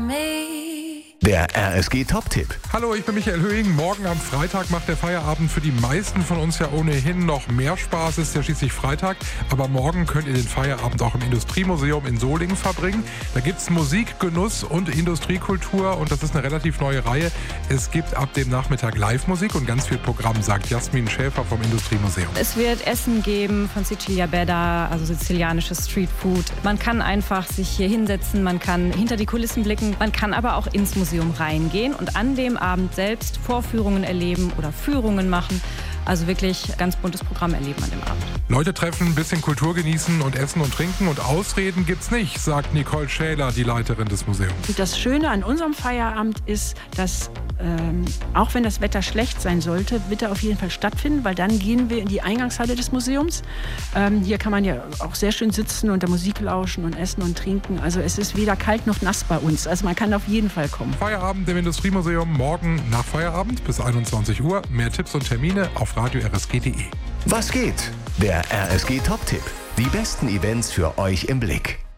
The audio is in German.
Der RSG-Top-Tipp. Hallo, ich bin Michael Höhing. Morgen am Freitag macht der Feierabend für die meisten von uns ja ohnehin noch mehr Spaß. Es ist ja schließlich Freitag. Aber morgen könnt ihr den Feierabend auch im Industriemuseum in Solingen verbringen. Da gibt es Musik, Genuss und Industriekultur. Und das ist eine relativ neue Reihe. Es gibt ab dem Nachmittag Live-Musik und ganz viel Programm, sagt Jasmin Schäfer vom Industriemuseum. Es wird Essen geben von Sicilia Beda, also sizilianisches Streetfood. Man kann einfach sich hier hinsetzen, man kann hinter die Kulissen blicken, man kann aber auch ins Museum reingehen und an dem Abend selbst Vorführungen erleben oder Führungen machen. Also wirklich ganz buntes Programm erleben an dem Abend. Leute treffen, ein bisschen Kultur genießen und essen und trinken und Ausreden gibt's nicht, sagt Nicole Schäler, die Leiterin des Museums. Und das Schöne an unserem Feierabend ist, dass auch wenn das Wetter schlecht sein sollte, wird er auf jeden Fall stattfinden, weil dann gehen wir in die Eingangshalle des Museums. Hier kann man ja auch sehr schön sitzen und der Musik lauschen und essen und trinken. Also es ist weder kalt noch nass bei uns. Also man kann auf jeden Fall kommen. Feierabend im Industriemuseum morgen nach Feierabend bis 21 Uhr. Mehr Tipps und Termine auf radio-rsg.de. Was geht? Der RSG-Top-Tipp. Die besten Events für euch im Blick.